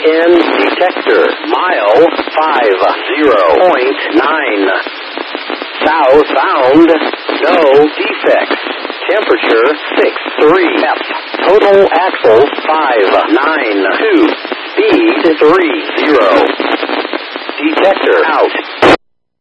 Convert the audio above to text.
EN detector. Mile 50.9. South bound. No defects. Temperature 63 F. Total axles 592. Speed 30. Detector out.